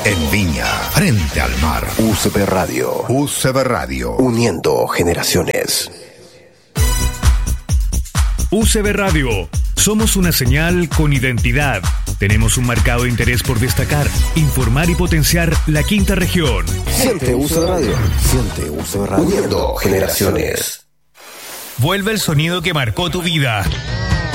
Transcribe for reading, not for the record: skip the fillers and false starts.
En Viña, frente al mar. UCB Radio. UCB Radio. Uniendo generaciones. UCB Radio. Somos una señal con identidad. Tenemos un marcado interés por destacar, informar y potenciar la quinta región. Siente UCB Radio. Siente UCB Radio. Uniendo generaciones. Vuelve el sonido que marcó tu vida.